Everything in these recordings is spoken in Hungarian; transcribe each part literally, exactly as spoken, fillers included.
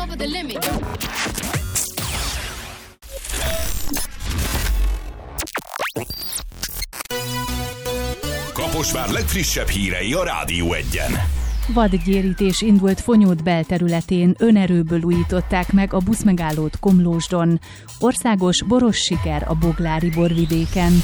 over the limit. Kaposvár legfrissebb hírei a Rádió Egyen. Vadgyérítés indult Fonyód belterületén, önerőből újították meg a buszmegállót Komlósdon. Országos boros siker a Boglári borvidéken.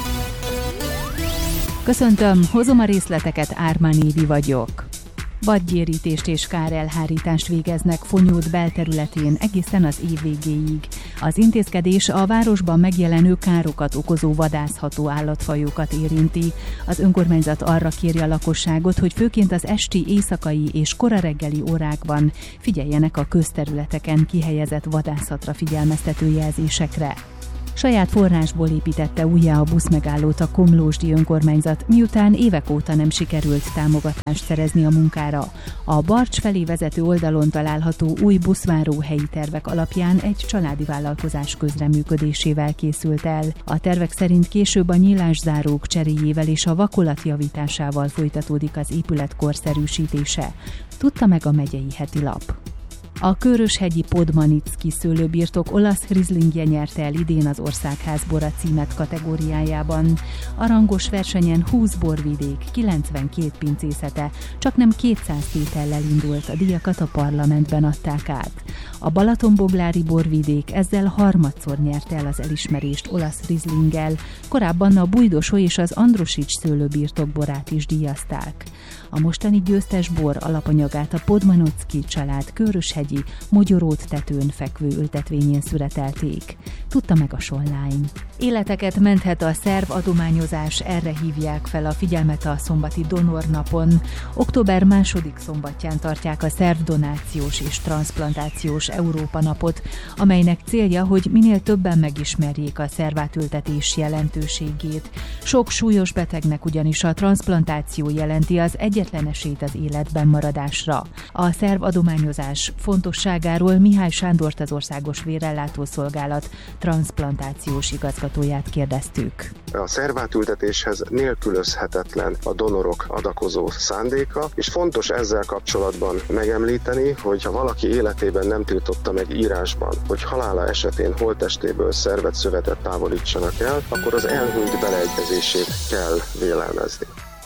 Köszöntöm, hozom a részleteket, Ármán Évi vagyok. Vadgyérítést és kárelhárítást végeznek Fonyód belterületén egészen az év végéig. Az intézkedés a városban megjelenő károkat okozó vadászható állatfajokat érinti. Az önkormányzat arra kéri a lakosságot, hogy főként az esti, éjszakai és kora reggeli órákban figyeljenek a közterületeken kihelyezett vadászatra figyelmeztető jelzésekre. Saját forrásból építette újjá a buszmegállót a komlósdi önkormányzat, miután évek óta nem sikerült támogatást szerezni a munkára. A Barcs felé vezető oldalon található új buszváró helyi tervek alapján egy családi vállalkozás közreműködésével készült el. A tervek szerint később a nyílászárók cseréjével és a vakolat javításával folytatódik az épület korszerűsítése, tudta meg a megyei heti lap. A Köröshegyi Podmanicki szőlőbirtok olasz rizlingje nyerte el idén az Országházbora címet kategóriájában. A rangos versenyen húsz borvidék, kilencvenkét pincészete, csak nem kétszáz tétellel indult, a díjakat a parlamentben adták át. A Balatonboglári borvidék ezzel harmadszor nyerte el az elismerést olasz rizlinggel, korábban a Bújdosó és az Androsics szőlőbirtok borát is díjazták. A mostani győztes bor alapanyagát a Podmanicki család Köröshegyi, mogyorót tetőn fekvő ültetvényén szüretelték, tudta meg a Sonline. Életeket menthet a szervadományozás, erre hívják fel a figyelmet a szombati donornapon. Október második szombatján tartják a szervdonációs és transzplantációs Európa napot, amelynek célja, hogy minél többen megismerjék a szervátültetés jelentőségét. Sok súlyos betegnek ugyanis a transzplantáció jelenti az egyetlen esélyt az életben maradásra. A szervadományozás fontosságáról Mihály Sándort, az Országos Vérellátó Szolgálat transzplantációs igazgatóját kérdeztük. A szervátültetéshez nélkülözhetetlen a donorok adakozó szándéka, és fontos ezzel kapcsolatban megemlíteni, hogy ha valaki életében nem tiltotta meg írásban, hogy halála esetén holttestéből szervet, szövetet távolítsanak el, akkor az elhunyt beleegyezését kell vélelmezni.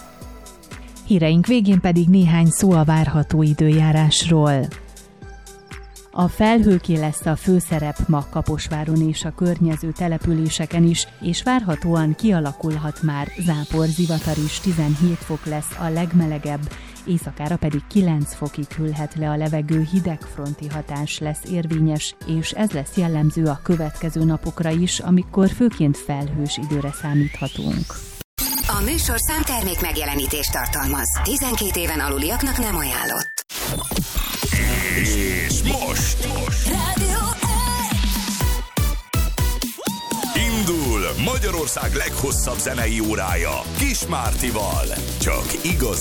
Híreink végén pedig néhány szó a várható időjárásról. A felhőké lesz a főszerep ma Kaposváron és a környező településeken is, és várhatóan kialakulhat már záporzivatar is, tizenhét fok lesz a legmelegebb, éjszakára pedig kilenc fokig hűlhet le a levegő, hidegfronti hatás lesz érvényes, és ez lesz jellemző a következő napokra is, amikor főként felhős időre számíthatunk. A műsorszám termék megjelenítést tartalmaz. tizenkét éven aluliaknak nem ajánlott. És most, most. Rádió Indul Magyarország leghosszabb zenei órája Kis Mártival. Csak igazi